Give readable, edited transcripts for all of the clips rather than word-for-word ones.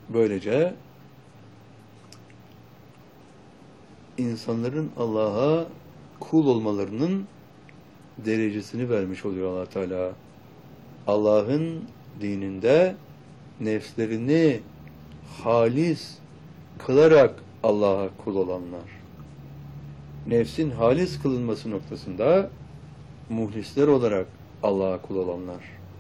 Böylece insanların Allah'a kul olmalarının derecesini vermiş oluyor Allah Teala. Allah'ın dininde nefslerini halis kılarak Allah'a kul olanlar. Nefsin halis kılınması noktasında muhlisler olarak Allah'a kul olanlar.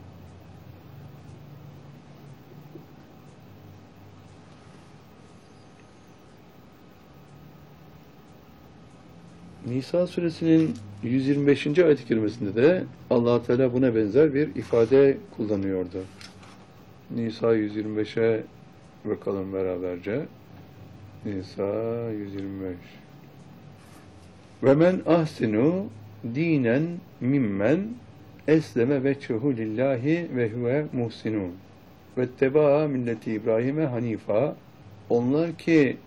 Nisa suresinin 125. ayet-i kerimesinde de Allah Teala buna benzer bir ifade kullanıyordu. Nisa 125'e bakalım beraberce. Nisa 125. Ve men ahsinu dinen mimmen esleme veçhehu lillahi ve huve muhsinun ve tebaa milleti İbrahim'e hanifa. Onlar ki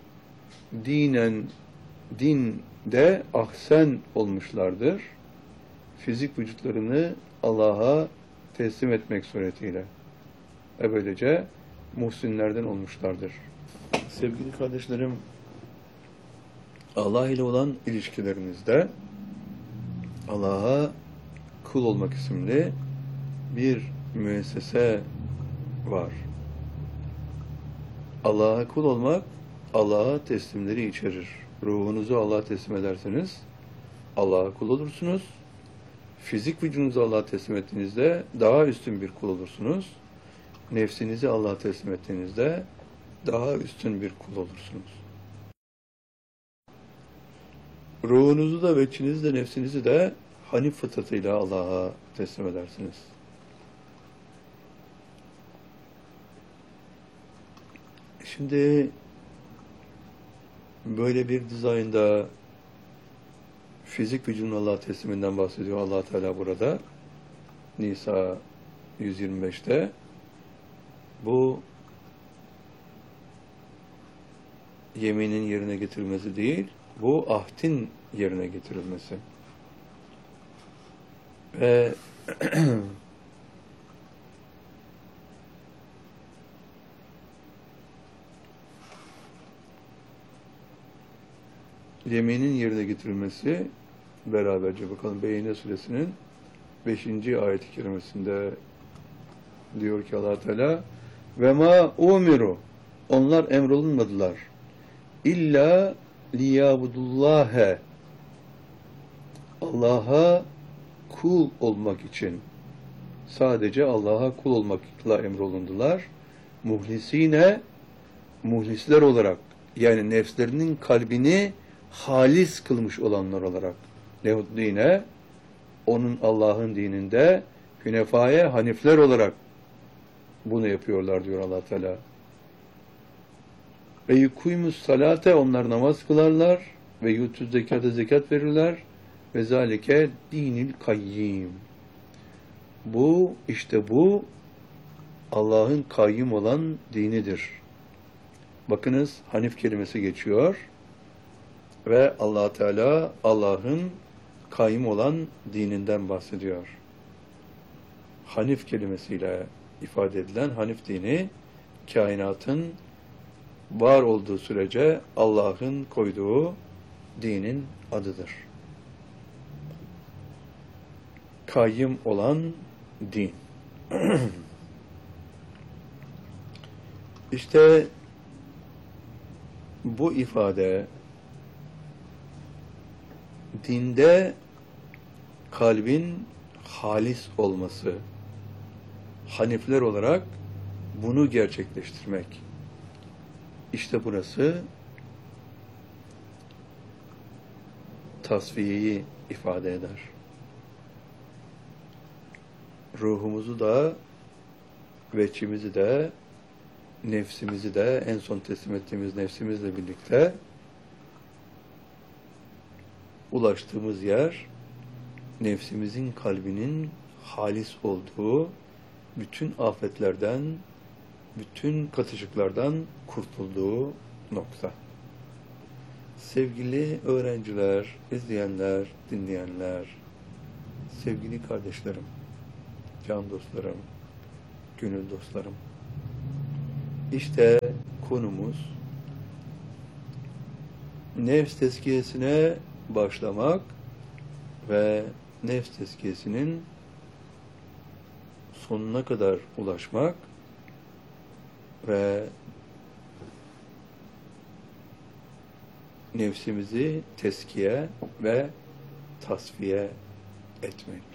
dinde ahsen olmuşlardır. Fizik vücutlarını Allah'a teslim etmek suretiyle. Ve böylece muhsinlerden olmuşlardır. Sevgili kardeşlerim, Allah ile olan ilişkilerinizde Allah'a kul olmak isimli bir müessese var. Allah'a kul olmak, Allah'a teslimleri içerir. Ruhunuzu Allah'a teslim ederseniz Allah'a kul olursunuz. Fizik vücudunuzu Allah'a teslim ettiğinizde daha üstün bir kul olursunuz. Nefsinizi Allah'a teslim ettiğinizde daha üstün bir kul olursunuz. Ruhunuzu da, veçinizi de, nefsinizi de hanif fıtratıyla Allah'a teslim edersiniz. Şimdi böyle bir dizaynda fizik vücudun Allah'a tesliminden bahsediyor Allah Teala burada. Nisa 125'te. Bu yeminin yerine getirilmesi değil, bu ahdin yerine getirilmesi. Ve yeminin yerine getirilmesi beraberce bakalım Beyyine suresinin 5. ayet-i kerimesinde diyor ki Allah Teala ve ma umiru, onlar emrolunmadılar illa liyabudullâhe, Allah'a kul olmak için, sadece Allah'a kul olmakla emrolundular. Muhlisine, muhlisler olarak, yani nefslerinin kalbini halis kılmış olanlar olarak, dine, onun Allah'ın dininde hünefaya, hanifler olarak bunu yapıyorlar diyor Allah Teala. Ve yukuymus salate, onlar namaz kılarlar ve yutuz zekata, zekat verirler ve zalike dinil kayyim. Bu, işte bu Allah'ın kayyum olan dinidir. Bakınız hanif kelimesi geçiyor ve Allah Teala Allah'ın kayyum olan dininden bahsediyor. Hanif kelimesiyle ifade edilen hanif dini, kainatın var olduğu sürece Allah'ın koyduğu dinin adıdır. Kayyum olan din. İşte bu ifade dinde kalbin halis olması, hanifler olarak bunu gerçekleştirmek. İşte burası tasfiyeyi ifade eder. Ruhumuzu da, veçimizi de, nefsimizi de, en son teslim ettiğimiz nefsimizle birlikte ulaştığımız yer, nefsimizin kalbinin halis olduğu, bütün afetlerden, bütün katışıklardan kurtulduğu nokta. Sevgili öğrenciler, izleyenler, dinleyenler, sevgili kardeşlerim, can dostlarım, gönül dostlarım, İşte konumuz nefs tezkiyesine başlamak ve nefs tezkiyesinin sonuna kadar ulaşmak ve nefsimizi tezkiye ve tasfiye etmek.